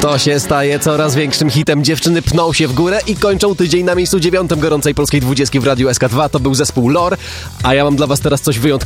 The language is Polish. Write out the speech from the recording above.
To się staje coraz większym hitem. Dziewczyny pną się w górę i kończą tydzień na miejscu 9 gorącej polskiej 20 w Radiu SK2. To był zespół Lore, a ja mam dla was teraz coś wyjątkowego.